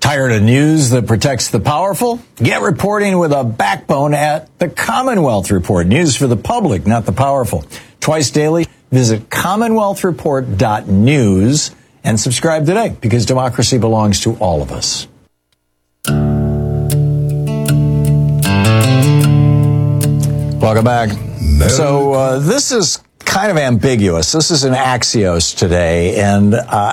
Tired of news that protects the powerful? Get reporting with a backbone at the Commonwealth Report. News for the public, not the powerful. Twice daily, visit commonwealthreport.news and subscribe today, because democracy belongs to all of us. Welcome back. So this is kind of ambiguous. This is an Axios today, and,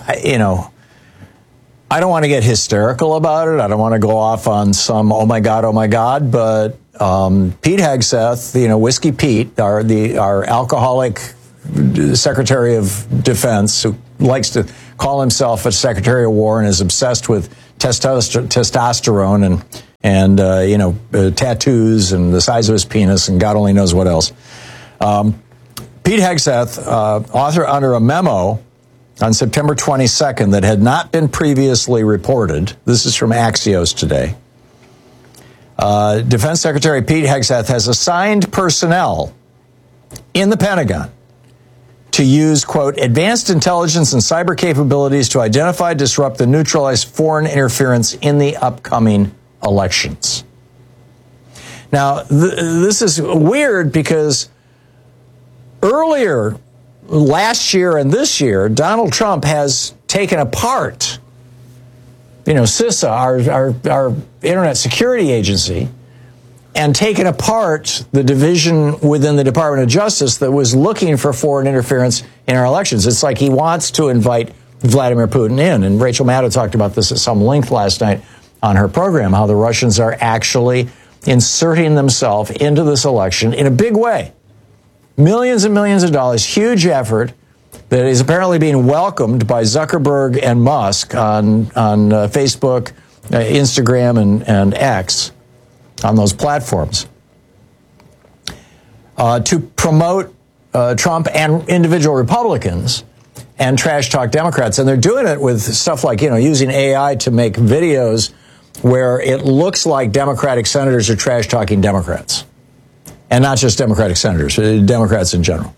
I don't want to get hysterical about it. I don't want to go off on some, oh my God, but Pete Hegseth, Whiskey Pete, our alcoholic Secretary of Defense, who likes to call himself a Secretary of War and is obsessed with testosterone and tattoos and the size of his penis and God only knows what else. Pete Hegseth, author under a memo on September 22nd that had not been previously reported. This is from Axios today. Defense Secretary Pete Hegseth has assigned personnel in the Pentagon to use, quote, advanced intelligence and cyber capabilities to identify, disrupt, and neutralize foreign interference in the upcoming elections. Now, this is weird because earlier last year and this year, Donald Trump has taken apart, CISA, our Internet Security Agency, and taken apart the division within the Department of Justice that was looking for foreign interference in our elections. It's like he wants to invite Vladimir Putin in. And Rachel Maddow talked about this at some length last night on her program, how the Russians are actually inserting themselves into this election in a big way. Millions and millions of dollars, huge effort that is apparently being welcomed by Zuckerberg and Musk on Facebook, Instagram, and X, on those platforms, to promote Trump and individual Republicans and trash talk Democrats. And they're doing it with stuff like, using AI to make videos where it looks like Democratic senators are trash talking Democrats. And not just Democratic senators, Democrats in general.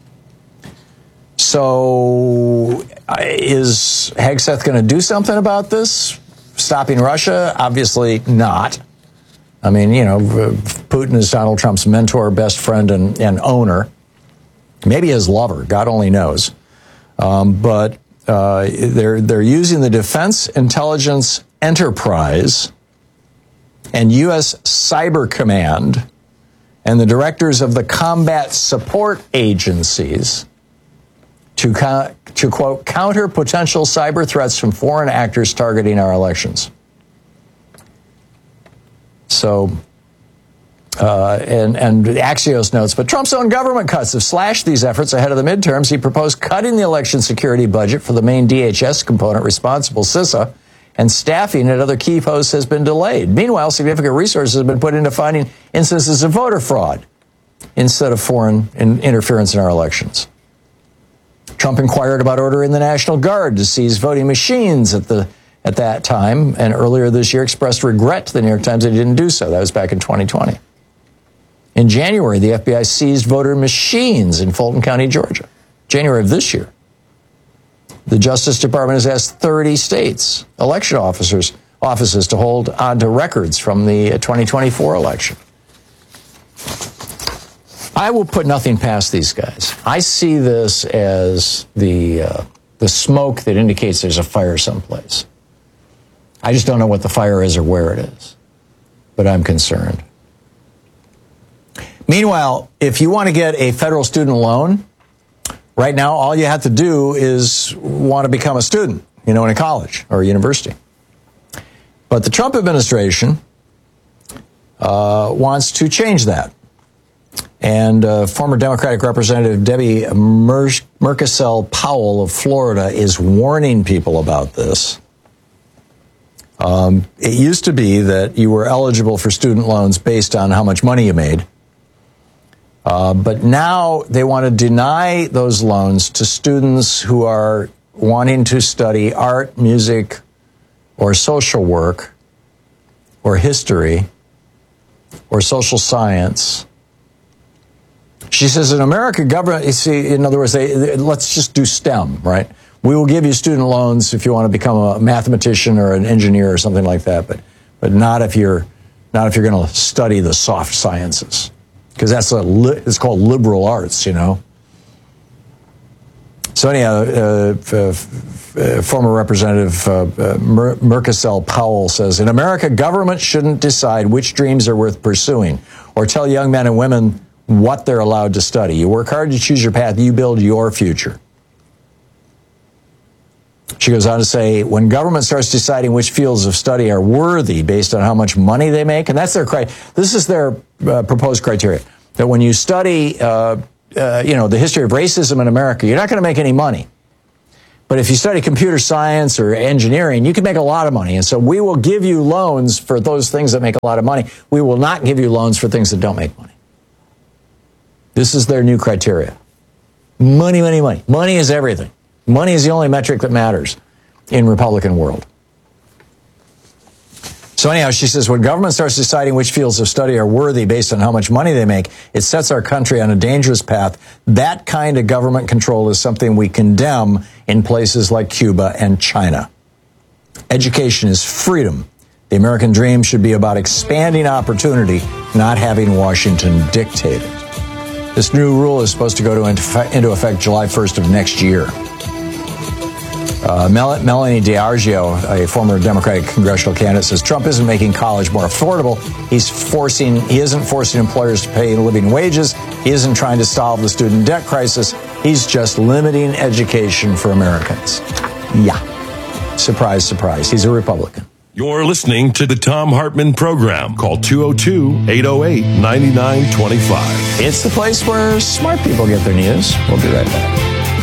So is Hegseth going to do something about this? Stopping Russia? Obviously not. I mean, Putin is Donald Trump's mentor, best friend, and owner. Maybe his lover, God only knows. But they're using the Defense Intelligence Enterprise and U.S. Cyber Command and the directors of the combat support agencies to quote, counter potential cyber threats from foreign actors targeting our elections. So, and Axios notes, but Trump's own government cuts have slashed these efforts ahead of the midterms. He proposed cutting the election security budget for the main DHS component responsible, CISA, and staffing at other key posts has been delayed. Meanwhile, significant resources have been put into finding instances of voter fraud instead of foreign interference in our elections. Trump inquired about ordering the National Guard to seize voting machines at that time, and earlier this year expressed regret to the New York Times that he didn't do so. That was back in 2020. In January, the FBI seized voter machines in Fulton County, Georgia. January of this year. The Justice Department has asked 30 states' election offices to hold onto records from the 2024 election. I will put nothing past these guys. I see this as the smoke that indicates there's a fire someplace. I just don't know what the fire is or where it is, but I'm concerned. Meanwhile, if you want to get a federal student loan, right now, all you have to do is want to become a student, in a college or a university. But the Trump administration wants to change that. And former Democratic Representative Debbie Murkisell Powell of Florida is warning people about this. It used to be that you were eligible for student loans based on how much money you made. But now they want to deny those loans to students who are wanting to study art, music, or social work, or history, or social science. She says in America, government, you see, in other words, let's just do STEM, right? We will give you student loans if you want to become a mathematician or an engineer or something like that, but not if you're going to study the soft sciences, because it's called liberal arts, you know. So anyhow, former Representative Murkisel Powell says, in America, government shouldn't decide which dreams are worth pursuing or tell young men and women what they're allowed to study. You work hard, you choose your path, you build your future. She goes on to say, when government starts deciding which fields of study are worthy based on how much money they make, and that's this is their proposed criteria, that when you study, the history of racism in America, you're not going to make any money. But if you study computer science or engineering, you can make a lot of money. And so we will give you loans for those things that make a lot of money. We will not give you loans for things that don't make money. This is their new criteria. Money, money, money. Money is everything. Money is the only metric that matters in Republican world. So anyhow, she says, when government starts deciding which fields of study are worthy based on how much money they make, it sets our country on a dangerous path. That kind of government control is something we condemn in places like Cuba and China. Education is freedom. The American dream should be about expanding opportunity, not having Washington dictate it. This new rule is supposed to go into effect July 1st of next year. Melanie DiArgio, a former Democratic congressional candidate, says Trump isn't making college more affordable. He isn't forcing employers to pay living wages. He isn't trying to solve the student debt crisis. He's just limiting education for Americans. Yeah. Surprise, surprise. He's a Republican. You're listening to the Thom Hartmann Program. Call 202-808-9925. It's the place where smart people get their news. We'll be right back.